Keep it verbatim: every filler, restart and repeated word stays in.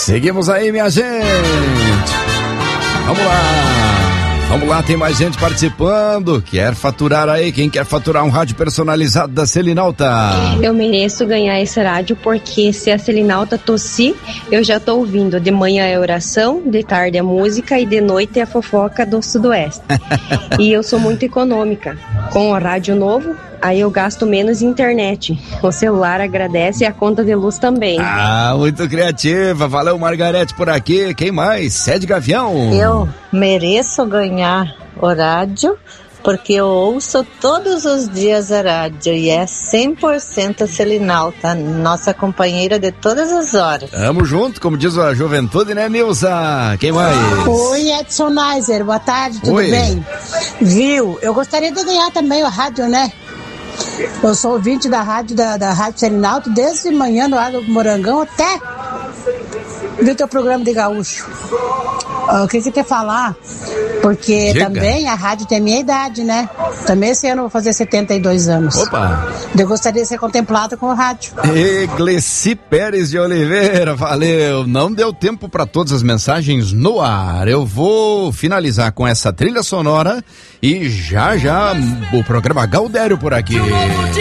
Seguimos aí, minha gente. Vamos lá. Vamos lá, tem mais gente participando. Quer faturar aí? Quem quer faturar um rádio personalizado da Selinalta? Eu mereço ganhar esse rádio porque se a Selinalta tossir, eu já tô ouvindo. De manhã é oração, de tarde é música e de noite é a fofoca do Sudoeste. E eu sou muito econômica. Com o rádio novo, aí eu gasto menos em internet. O celular agradece e a conta de luz também. Ah, muito criativa. Valeu, Margarete, por aqui. Quem mais? Sede Gavião. Eu mereço ganhar o rádio porque eu ouço todos os dias a rádio e é cem por cento Selinalta, nossa companheira de todas as horas. Tamo junto, como diz a juventude, né, Nilza? Quem mais? Oi, Edson Neiser, boa tarde, tudo Oi. bem? Viu? Eu gostaria de ganhar também o rádio, né? Eu sou ouvinte da rádio, da, da Rádio Selinalta, desde manhã no ar do Morangão até do teu programa de gaúcho. Eu queria te falar, porque Diga. também a rádio tem a minha idade, né? Também esse ano eu vou fazer setenta e dois anos. Opa! Eu gostaria de ser contemplado com o rádio. Egleci Pérez de Oliveira, valeu. Não deu tempo para todas as mensagens no ar. Eu vou finalizar com essa trilha sonora e já já o programa Gaudério por aqui.